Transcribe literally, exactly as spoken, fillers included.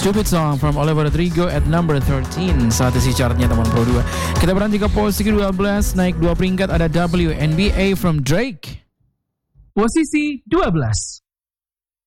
Stupid Song from Olivia Rodrigo at number thirteen. Saat isi chartnya teman Pro dua. Kita berhenti ke posisi kedua belas, naik dua peringkat ada W N B A from Drake. Posisi dua belas.